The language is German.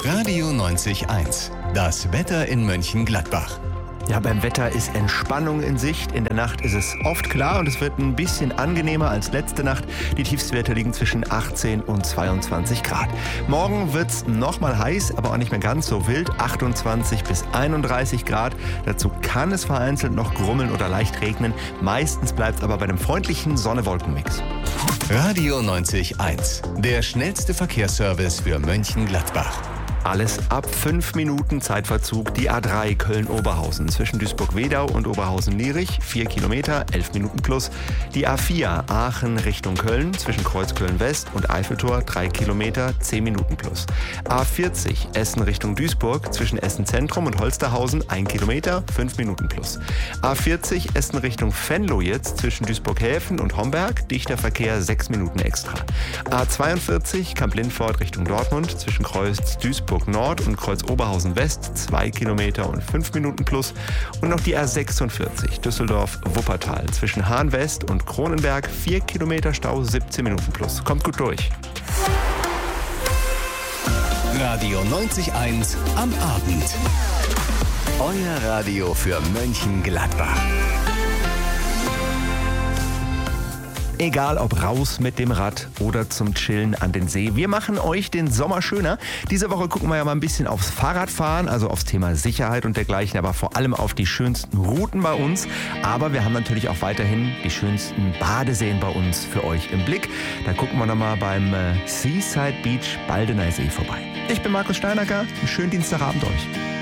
Radio 90.1. Das Wetter in Mönchengladbach. Ja, beim Wetter ist Entspannung in Sicht. In der Nacht ist es oft klar und es wird ein bisschen angenehmer als letzte Nacht. Die Tiefstwerte liegen zwischen 18 und 22 Grad. Morgen wird es nochmal heiß, aber auch nicht mehr ganz so wild. 28 bis 31 Grad. Dazu kann es vereinzelt noch grummeln oder leicht regnen. Meistens bleibt es aber bei einem freundlichen Sonne-Wolken-Mix. Radio 90.1. Der schnellste Verkehrsservice für Mönchengladbach. Alles ab 5 Minuten Zeitverzug. Die A3 Köln-Oberhausen zwischen Duisburg-Wedau und Oberhausen-Lierich 4 Kilometer, 11 Minuten plus. Die A4 Aachen Richtung Köln zwischen Kreuzköln-West und Eiffeltor 3 Kilometer, 10 Minuten plus. A40 Essen Richtung Duisburg zwischen Essen-Zentrum und Holsterhausen 1 Kilometer, 5 Minuten plus. A40 Essen Richtung Venlo jetzt zwischen Duisburg-Häfen und Homberg, dichter Verkehr 6 Minuten extra. A42 Kamp-Lindfort Richtung Dortmund zwischen Kreuz Duisburg Nord und Kreuz Oberhausen West 2 Kilometer und 5 Minuten plus. Und noch die A46 Düsseldorf-Wuppertal zwischen Hahn West und Kronenberg 4 Kilometer Stau 17 Minuten plus. Kommt gut durch. Radio 90.1 am Abend. Euer Radio für Mönchengladbach. Egal ob raus mit dem Rad oder zum Chillen an den See. Wir machen euch den Sommer schöner. Diese Woche gucken wir ja mal ein bisschen aufs Fahrradfahren, also aufs Thema Sicherheit und dergleichen, aber vor allem auf die schönsten Routen bei uns. Aber wir haben natürlich auch weiterhin die schönsten Badeseen bei uns für euch im Blick. Da gucken wir nochmal beim Seaside Beach Baldeneysee vorbei. Ich bin Markus Steinacker. Einen schönen Dienstagabend euch.